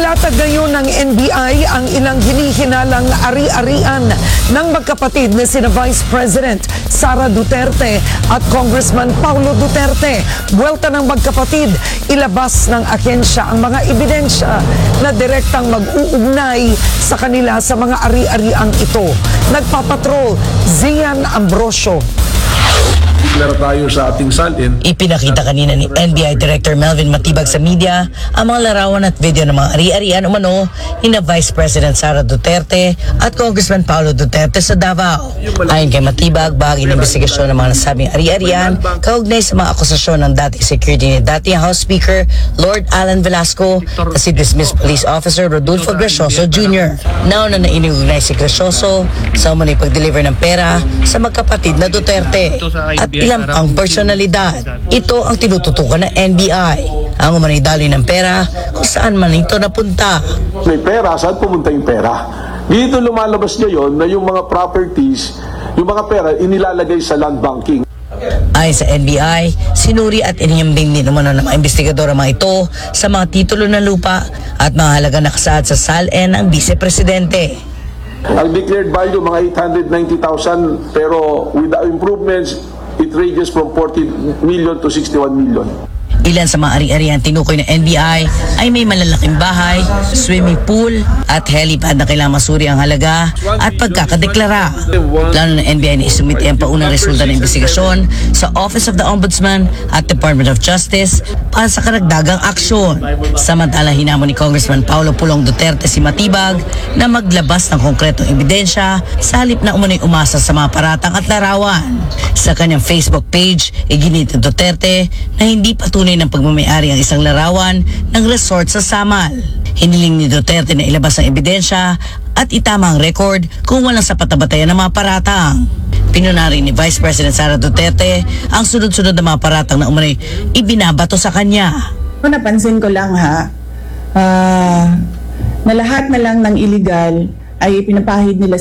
Inilatag ngayon ng NBI ang ilang hinihinalang ari-arian ng magkapatid na sina Vice President Sara Duterte at Congressman Paulo Duterte. Buwelta ng magkapatid, ilabas ng ahensya ang mga ebidensya na direktang mag-uugnay sa kanila sa mga ari-ariang ito. Nagpapatrol, Zian Ambrosio. Declare tayo sa ating salin. Ipinakita kanina ni NBI Director Melvin Matibag sa media ang mga larawan at video ng mga ari-arian umano ni na Vice President Sara Duterte at Congressman Paulo Duterte sa Davao. Ayon kay Matibag, bahagi ng investigasyon ng mga nasabing ari-arian kaugnay sa mga akusasyon ng dating security ni dating House Speaker Lord Alan Velasco at si dismissed police officer Rodolfo Gracioso Jr. Nauna na iniugnay si Gracioso sa umunay pag-deliver ng pera sa magkapatid na Duterte at ilang pang personalidad. Ito ang tinututukan ng NBI. Ang umanay daloy ng pera kung saan man ito napunta. May pera, saan pumunta yung pera? Dito lumalabas ngayon na yung mga properties, yung mga pera, inilalagay sa land banking. Ayon sa NBI, sinuri at inihambing din umano ng mga investigador ang mga ito sa mga titulo ng lupa at mga halaga nakasaad sa SALN ng Vice Presidente. Ang declared value, mga 890,000, pero with the improvements, it ranges from 40 million to 61 million. Ilan sa mga ari-arian tinukoy ng NBI ay may malalaking bahay, swimming pool at helipad na kailangang masuri ang halaga at pagkakadeklara. Plano ng NBI na isumite ang paunang resulta ng investigasyon sa Office of the Ombudsman at Department of Justice para sa karagdagang aksyon. Samantala, hinamon ni Congressman Paulo Pulong Duterte si Matibag na maglabas ng konkretong ebidensya sa halip na umano'y umasa sa mga paratang at larawan. Sa kanyang Facebook page, iginit ni Duterte na hindi patunay ng pagmamayari ang isang larawan ng resort sa Samal. Hiniling ni Duterte na ilabas ang ebidensya at itama ang record kung walang sapat na batayan ng mga paratang. Pinunari ni Vice President Sara Duterte ang sunod-sunod na mga paratang na umano'y ibinabato sa kanya. Napansin ko lang na lahat na lang ng illegal ay pinapahid nila